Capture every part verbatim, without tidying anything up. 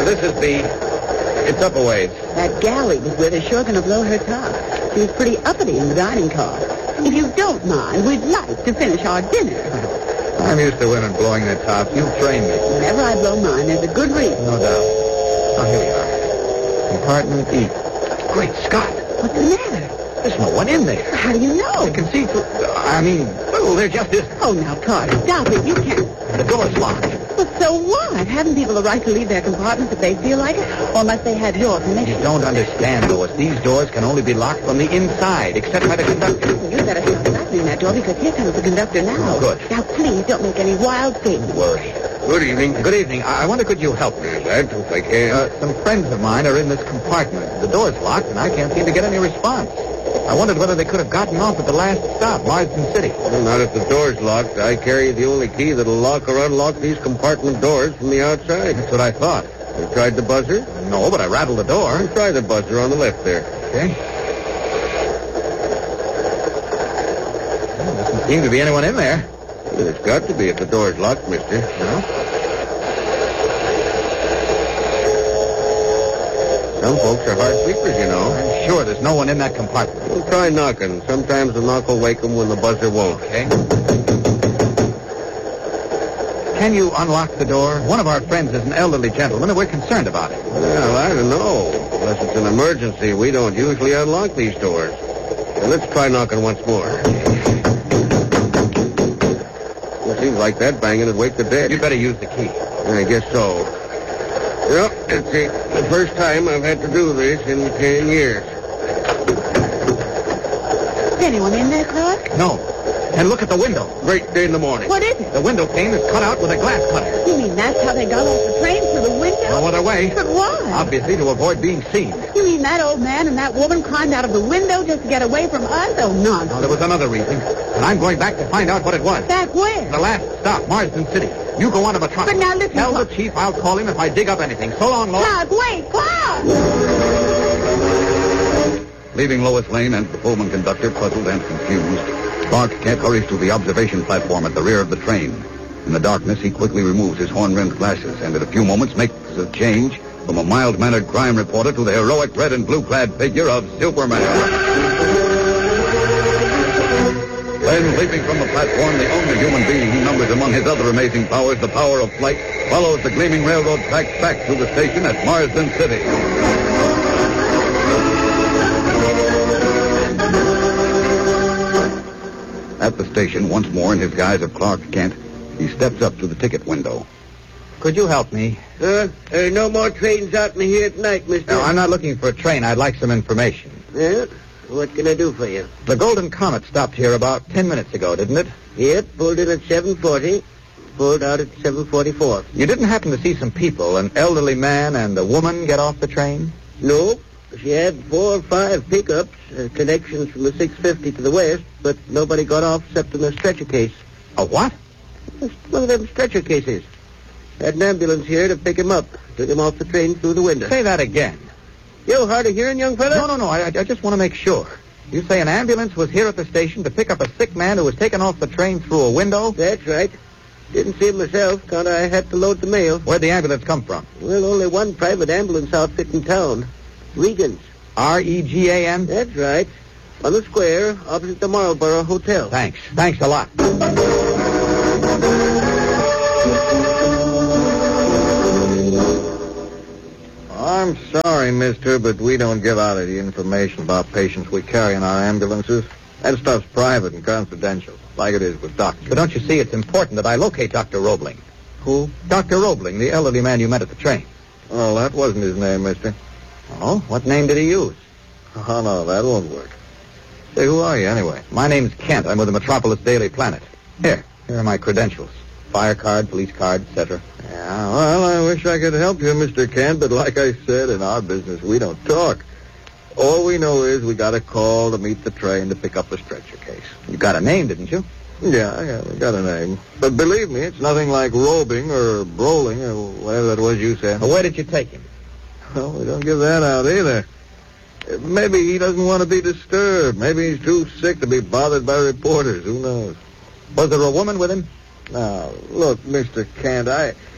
this is B. It's up a ways. That gal he was with is sure going to blow her top. She was pretty uppity in the dining car. If you don't mind, we'd like to finish our dinner. I'm used to women blowing their tops. You trained me. Whenever I blow mine, there's a good reason. No doubt. Oh, here we are. Compartment E. Great Scott. What's the matter? There's no one in there. How do you know? I can see through... I mean, well, there just isn't. Oh, now, Carter, stop it. You can't. The door's locked. But so what? Haven't people the right to leave their compartments if they feel like it? Or unless they had your permission? You don't understand, Lois. These doors can only be locked from the inside, except by the conductor. You better stop opening that door because here comes the conductor now. Oh, good. Now, please don't make any wild statements. Don't worry. Good evening. Good evening. I, I wonder could you help me? Glad to if I can. Uh, some friends of mine are in this compartment. The door's locked, and I can't seem to get any response. I wondered whether they could have gotten off at the last stop, Marsden City. Well, not if the door's locked. I carry the only key that'll lock or unlock these compartment doors from the outside. That's what I thought. You tried the buzzer? No, but I rattled the door. Well, try the buzzer on the left there. Okay. Well, there doesn't seem to be anyone in there. Well, there's got to be if the door's locked, mister. No? Some folks are hard sleepers, you know. I'm sure there's no one in that compartment. Well, try knocking. Sometimes the knock will wake them when the buzzer won't. Okay. Can you unlock the door? One of our friends is an elderly gentleman, and we're concerned about him. Well, I don't know. Unless it's an emergency, we don't usually unlock these doors. Well, let's try knocking once more. Well, it seems like that banging would wake the dead. You better use the key. I guess so. Well, it's the the first time I've had to do this in ten years. Is anyone in there, Clark? No. And look at the window. Great day in the morning. What is it? The window pane is cut out with a glass cutter. You mean that's how they got off the train, through the window? No other way. But why? Obviously to avoid being seen. You mean that old man and that woman climbed out of the window just to get away from us? Oh, No, nonsense. there was another reason. And I'm going back to find out what it was. Back where? The last stop, Marsden City. You go on to Metropolis. But now listen, Tell the Clark. chief I'll call him if I dig up anything. So long, Lois. Clark, wait, Clark! Leaving Lois Lane and the Pullman conductor puzzled and confused, Clark Kent hurries to the observation platform at the rear of the train. In the darkness, he quickly removes his horn-rimmed glasses and in a few moments makes a change from a mild-mannered crime reporter to the heroic red and blue-clad figure of Superman. Then, leaping from the platform, the only human being who numbers among his other amazing powers the power of flight, follows the gleaming railroad tracks back to the station at Marsden City. At the station, once more in his guise of Clark Kent, he steps up to the ticket window. Could you help me? Uh, there are no more trains out in here tonight, mister. No, I'm not looking for a train. I'd like some information. Yeah? What can I do for you? The Golden Comet stopped here about ten minutes ago, didn't it? Yep, pulled in at seven forty. Pulled out at seven forty-four. You didn't happen to see some people, an elderly man and a woman, get off the train? No. She had four or five pickups, uh, connections from the six fifty to the west, but nobody got off except in a stretcher case. A what? It's one of them stretcher cases. Had an ambulance here to pick him up. Took him off the train through the window. Say that again. You hard of hearing, young fella? No, no, no. I, I just want to make sure. You say an ambulance was here at the station to pick up a sick man who was taken off the train through a window? That's right. Didn't see him myself, 'cause I had to load the mail. Where'd the ambulance come from? Well, only one private ambulance outfit in town. Regan's. R E G A N? That's right. On the square, opposite the Marlborough Hotel. Thanks. Thanks a lot. I'm sorry, mister, but we don't give out any information about patients we carry in our ambulances. That stuff's private and confidential, like it is with doctors. But don't you see, it's important that I locate Doctor Roebling. Who? Doctor Roebling, the elderly man you met at the train. Oh, that wasn't his name, mister. Oh? What name did he use? Oh, no, that won't work. Say, who are you, anyway? My name's Kent. I'm with the Metropolis Daily Planet. Here. Here are my credentials. Fire card, police card, et cetera. Yeah, well, I wish I could help you, Mister Kent, but like I said, in our business, we don't talk. All we know is we got a call to meet the train to pick up a stretcher case. You got a name, didn't you? Yeah, yeah, we got a name. But believe me, it's nothing like robing or broling or whatever that was you said. Well, where did you take him? Well, we don't give that out either. Maybe he doesn't want to be disturbed. Maybe he's too sick to be bothered by reporters. Who knows? Was there a woman with him? Now, look, Mister Kent, I...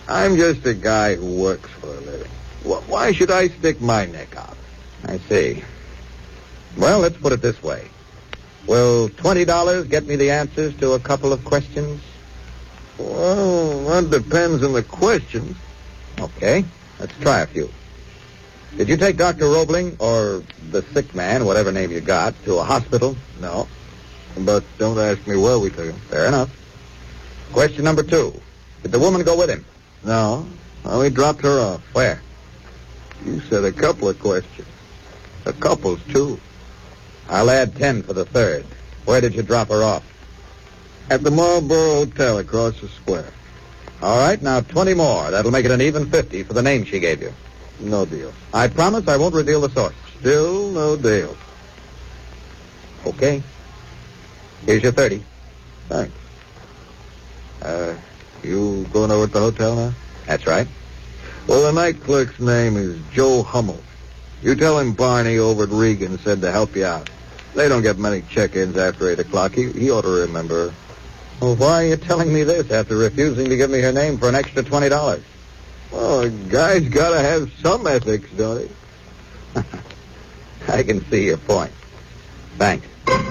I'm just a guy who works for a living. Wh- Why should I stick my neck out? I see. Well, let's put it this way. Will twenty dollars get me the answers to a couple of questions? Well, that depends on the questions. Okay, let's try a few. Did you take Doctor Roebling, or the sick man, whatever name you got, to a hospital? No. But don't ask me where we took him. Fair enough. Question number two. Did the woman go with him? No. Well, we dropped her off. Where? You said a couple of questions. A couple's two. I'll add ten for the third. Where did you drop her off? At the Marlboro Hotel across the square. All right, now twenty more. That'll make it an even fifty for the name she gave you. No deal. I promise I won't reveal the source. Still no deal. Okay. Here's your thirty. Thanks. Uh, you going over at the hotel now? That's right. Well, the night clerk's name is Joe Hummel. You tell him Barney over at Regan said to help you out. They don't get many check-ins after eight o'clock. He, he ought to remember her. Well, why are you telling me this after refusing to give me her name for an extra twenty dollars? Well, a guy's got to have some ethics, don't he? I can see your point. Thanks.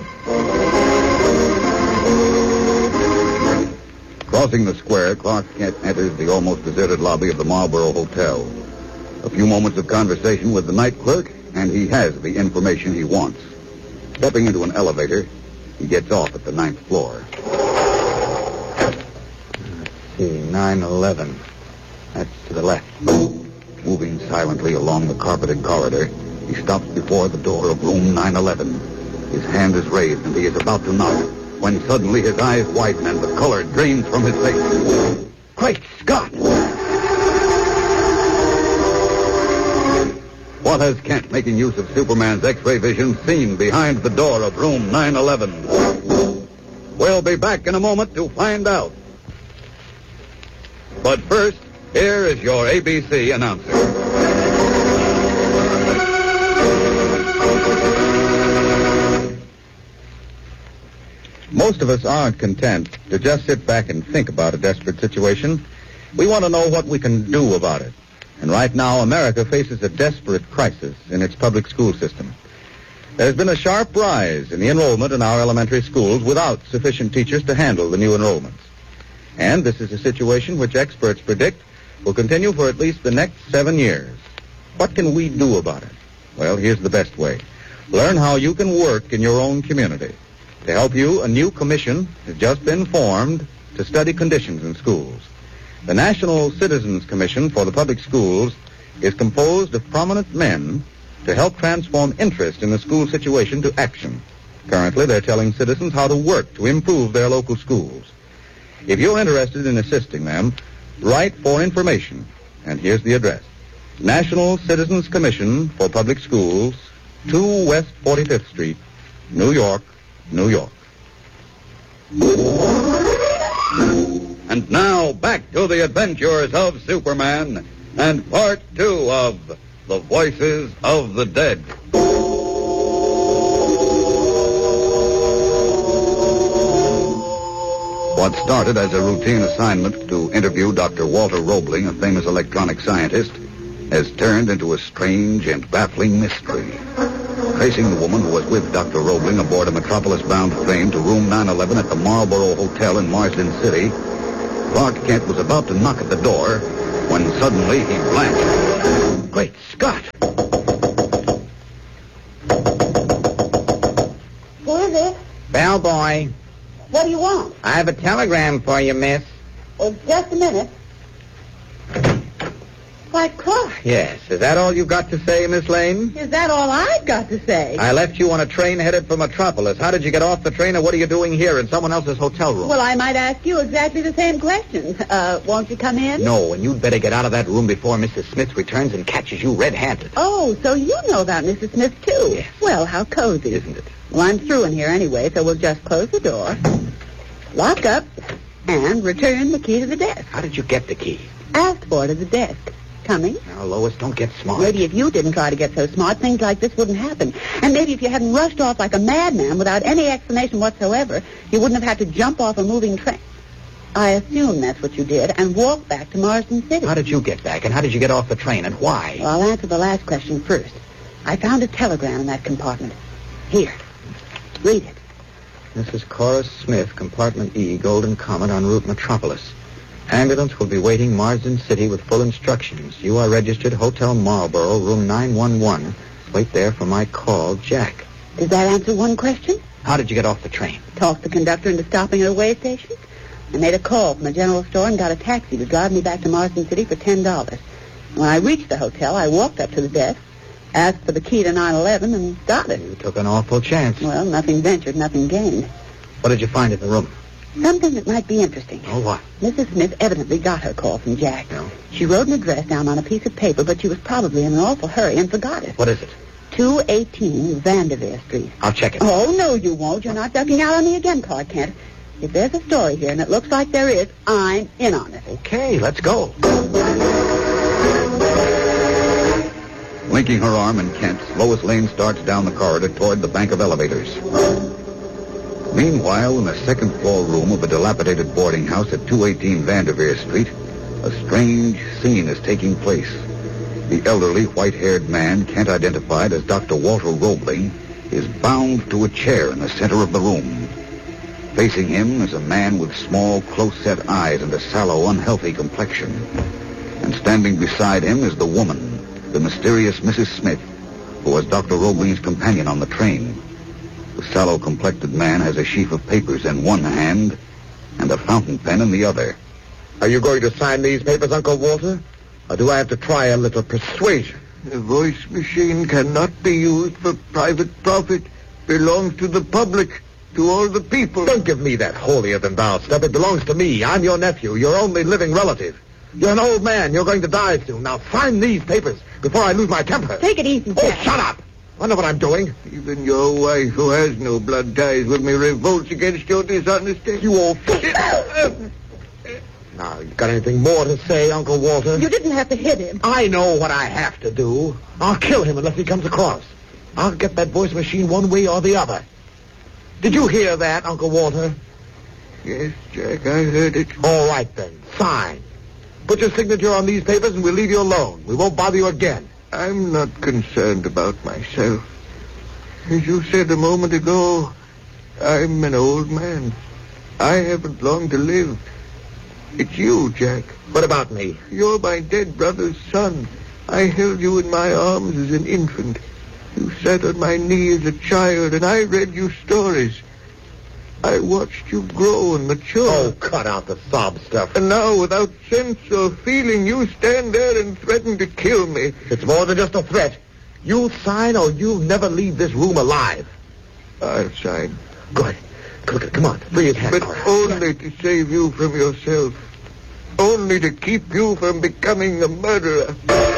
Crossing the square, Clark Kent enters the almost deserted lobby of the Marlboro Hotel. A few moments of conversation with the night clerk, and he has the information he wants. Stepping into an elevator, he gets off at the ninth floor. Let's see, nine eleven. That's to the left. Moving silently along the carpeted corridor, he stops before the door of room nine eleven. His hand is raised, and he is about to knock, when suddenly his eyes widen and the color drains from his face. Great Scott! What has Kent, making use of Superman's X-ray vision, seen behind the door of room nine eleven? We'll be back in a moment to find out. But first, here is your A B C announcer. Most of us aren't content to just sit back and think about a desperate situation. We want to know what we can do about it. And right now, America faces a desperate crisis in its public school system. There's been a sharp rise in the enrollment in our elementary schools without sufficient teachers to handle the new enrollments. And this is a situation which experts predict will continue for at least the next seven years. What can we do about it? Well, here's the best way. Learn how you can work in your own community. To help you, a new commission has just been formed to study conditions in schools. The National Citizens Commission for the Public Schools is composed of prominent men to help transform interest in the school situation to action. Currently, they're telling citizens how to work to improve their local schools. If you're interested in assisting them, write for information. And here's the address. National Citizens Commission for Public Schools, two West forty-fifth Street, New York, New York. And now, back to the adventures of Superman and part two of The Voices of the Dead. What started as a routine assignment to interview Doctor Walter Roebling, a famous electronic scientist, has turned into a strange and baffling mystery. Tracing the woman who was with Doctor Roebling aboard a Metropolis-bound train to room nine eleven at the Marlboro Hotel in Marsden City, Clark Kent was about to knock at the door when suddenly he blanched. Great Scott! Who is it? Bellboy, What do you want? I have a telegram for you, miss. Oh, just a minute. Why, Clark, Yes, is that all you've got to say, Miss Lane? is that all I've got to say? I left you on a train headed for Metropolis. How did you get off the train, and what are you doing here in someone else's hotel room? Well, I might ask you exactly the same question. Uh, won't you come in? No, and you'd better get out of that room before Missus Smith returns and catches you red-handed. Oh, so you know about Missus Smith, too? Yes. Well, how cozy. Isn't it? Well, I'm through in here anyway, so we'll just close the door, lock up, and return the key to the desk. How did you get the key? Asked for it at the desk. Coming? Now, Lois, don't get smart. Maybe if you didn't try to get so smart, things like this wouldn't happen. And maybe if you hadn't rushed off like a madman without any explanation whatsoever, you wouldn't have had to jump off a moving train. I assume that's what you did, and walked back to Marsden City. How did you get back, and how did you get off the train, and why? Well, I'll answer the last question first. I found a telegram in that compartment. Here. Read it. Missus Cora Smith, Compartment E, Golden Comet, en route Metropolis. Ambulance will be waiting Marsden City with full instructions. You are registered Hotel Marlborough, room nine one one. Wait there for my call, Jack. Does that answer one question? How did you get off the train? Talked the conductor into stopping at a way station. I made a call from a general store and got a taxi to drive me back to Marsden City for ten dollars. When I reached the hotel, I walked up to the desk, asked for the key to nine eleven, and got it. You took an awful chance. Well, nothing ventured, nothing gained. What did you find in the room? Something that might be interesting. Oh, what? Missus Smith evidently got her call from Jack. No. She wrote an address down on a piece of paper, but she was probably in an awful hurry and forgot it. What is it? two eighteen Vanderveer Street. I'll check it. Oh, no, you won't. You're not ducking out on me again, Clark Kent. If there's a story here, and it looks like there is, I'm in on it. Okay, let's go. Linking her arm in Kent's, Lois Lane starts down the corridor toward the bank of elevators. Meanwhile, in the second floor room of a dilapidated boarding house at two eighteen Vanderveer Street, a strange scene is taking place. The elderly, white-haired man, Kent identified as Doctor Walter Roebling, is bound to a chair in the center of the room. Facing him is a man with small, close-set eyes and a sallow, unhealthy complexion. And standing beside him is the woman, the mysterious Missus Smith, who was Doctor Roebling's companion on the train. The sallow-complected man has a sheaf of papers in one hand and a fountain pen in the other. Are you going to sign these papers, Uncle Walter? Or do I have to try a little persuasion? The voice machine cannot be used for private profit. Belongs to the public, to all the people. Don't give me that holier-than-thou stuff. It belongs to me. I'm your nephew, your only living relative. You're an old man. You're going to die soon. Now sign these papers before I lose my temper. Take it easy, Oh, Jack. shut up! I know what I'm doing. Even your wife, who has no blood ties with me, revolts against your dishonesty. You old... Now, you got anything more to say, Uncle Walter? You didn't have to hit him. I know what I have to do. I'll kill him unless he comes across. I'll get that voice machine one way or the other. Did you hear that, Uncle Walter? Yes, Jack, I heard it. All right, then. Sign. Put your signature on these papers and we'll leave you alone. We won't bother you again. I'm not concerned about myself. As you said a moment ago, I'm an old man. I haven't long to live. It's you, Jack. What about me? You're my dead brother's son. I held you in my arms as an infant. You sat on my knee as a child, and I read you stories. I watched you grow and mature. Oh, cut out the sob stuff. And now, without sense or feeling, you stand there and threaten to kill me. It's more than just a threat. You'll sign or you'll never leave this room alive. I'll sign. Good. Good. Come on. Free his hand. But only to save you from yourself. Only to keep you from becoming a murderer.